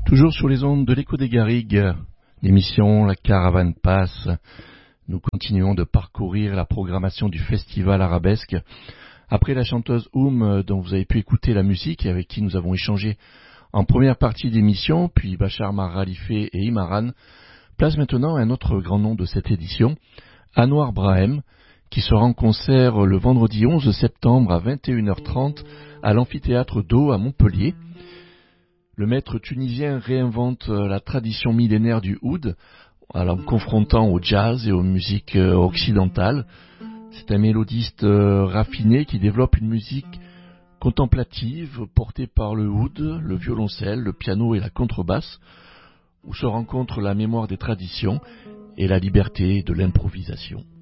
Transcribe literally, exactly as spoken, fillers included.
Toujours sur les ondes de l'Écho des Garrigues, l'émission La Caravane passe. Nous continuons de parcourir la programmation du Festival Arabesque. Après la chanteuse Oum, dont vous avez pu écouter la musique et avec qui nous avons échangé en première partie d'émission, puis Bachar Maralifé et Imaran, place maintenant un autre grand nom de cette édition, Anouar Brahem, qui sera en concert le vendredi onze septembre à vingt et une heures trente à l'amphithéâtre d'Eau à Montpellier. Le maître tunisien réinvente la tradition millénaire du oud en le confrontant au jazz et aux musiques occidentales. C'est un mélodiste raffiné qui développe une musique contemplative portée par le oud, le violoncelle, le piano et la contrebasse, où se rencontrent la mémoire des traditions et la liberté de l'improvisation.